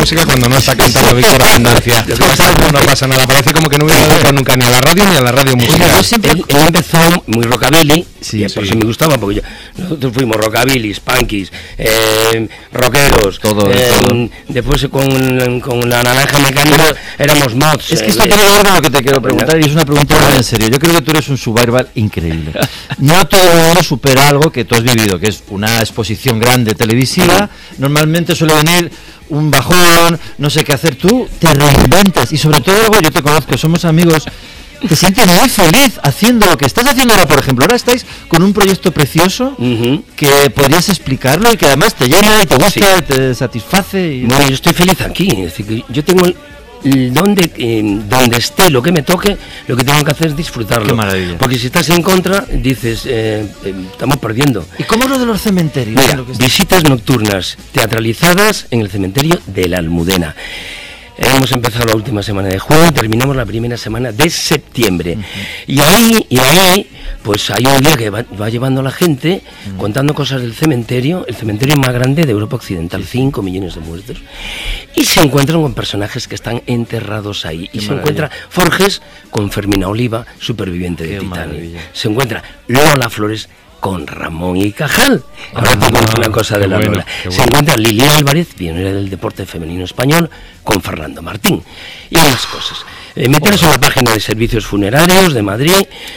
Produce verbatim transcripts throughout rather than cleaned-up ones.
música cuando no está cantando Víctor Abundancia. No pasa nada, parece como que no hubiera ido nunca ni a la radio ni a la radio musical. Yo siempre, él, él empezó muy rockabilly, sí, y por sí. eso me gustaba, porque yo, nosotros fuimos rockabilly, punkies, eh, rockeros, todo, eh, todo. Después con, con la naranja mecánica éramos mods. Es que esto tiene que ver con lo que te quiero preguntar, y es una pregunta en serio. Yo creo que tú eres un survival increíble. No todo el mundo supera algo que tú has vivido, que es una exposición grande televisiva. Normalmente suele venir un bajón, no sé qué hacer. Tú te reinventas, y sobre todo algo, yo te conozco, somos amigos, te sientes muy feliz haciendo lo que estás haciendo ahora. Por ejemplo, ahora estáis con un proyecto precioso, uh-huh, que podrías explicarlo y que además te llena y te gusta, sí, te satisface y... Bueno, yo estoy feliz aquí, es decir, que yo tengo el, donde, eh, donde esté, lo que me toque, lo que tengo que hacer es disfrutarlo. Qué maravilla. Porque si estás en contra, dices, eh, eh, estamos perdiendo. ¿Y cómo es lo de los cementerios? Mira, lo que visitas nocturnas teatralizadas en el cementerio de la Almudena. Hemos empezado la última semana de junio y terminamos la primera semana de septiembre. Uh-huh. Y ahí, y ahí, pues hay un día que va, va llevando a la gente, uh-huh, contando cosas del cementerio, el cementerio más grande de Europa Occidental, cinco millones de muertos. Y se encuentran con personajes que están enterrados ahí. Qué y maravilla. Se encuentra Forges con Fermina Oliva, superviviente de Qué Titanic. Maravilla. Se encuentra Lola Flores con Ramón y Cajal. Ahora ah, te cuento una cosa de la bueno, Lola. Se bueno. encuentra Lili Álvarez, pionera del deporte femenino español, con Fernando Martín. Y más cosas. Eh, meteros en la página de servicios funerarios de Madrid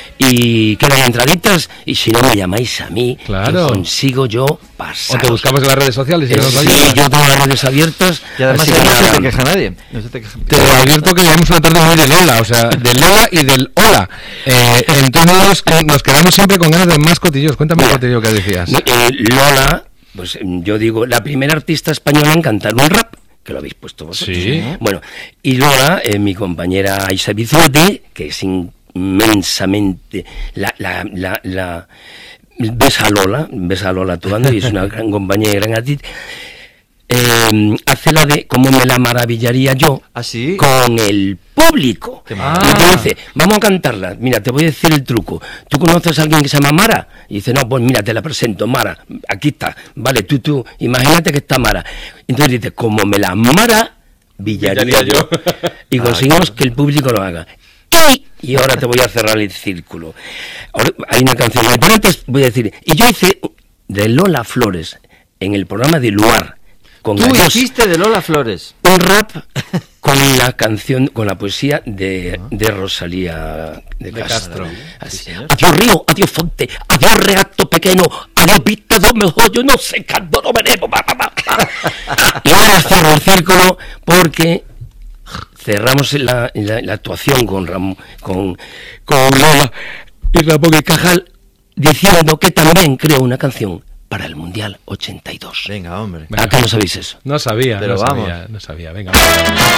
y quedan entraditas, y si no me llamáis a mí, claro, que consigo yo pasar. O te buscamos en las redes sociales. Eh, no sí, yo tengo las redes abiertas. Y además no se te queja nadie. No se te, queja. Te lo advierto que llevamos una tarde muy de Lola, o sea, de Lola y del hola. Eh, entonces nos, nos quedamos siempre con ganas de más cotillos. Cuéntame el cotillo que decías. Eh, Lola, pues yo digo, la primera artista española en cantar un rap, que lo habéis puesto vosotros. Sí. Bueno, y Lola, eh, mi compañera Aisa Bizuete, que es inmensamente la, la, la, la ves a Lola, ves a Lola actuando, y es una gran compañera y gran artista. Eh, hace la de cómo me la maravillaría yo. ¿Ah, sí? Con el público. Ah. Y te dice, vamos a cantarla. Mira, te voy a decir el truco. ¿Tú conoces a alguien que se llama Mara? Y dice, no, pues mira, te la presento, Mara. Aquí está. Vale, tú, tú, imagínate que está Mara. Entonces dice, como me la maravillaría yo. yo. Y conseguimos ah, que el público lo haga. Y, y ahora te voy a cerrar el círculo. Ahora, hay una canción. Pero antes voy a decir, y yo hice de Lola Flores en el programa de Luar. Con Tú Gallos, hiciste de Lola Flores un rap con la canción, con la poesía de, de Rosalía de, de Castro. Así. Sí, adiós río, adiós fonte, adiós reacto pequeño, adiós vista do mejor, yo no sé canto, no veremos. Y ahora cierro el círculo porque cerramos la, la, la actuación con Ramón, con, con Lola y Ramón y Cajal, diciendo que también creo una canción para el Mundial ochenta y dos. Venga, hombre. ¿A qué no sabéis eso? No sabía, pero no vamos. sabía, no sabía. Venga.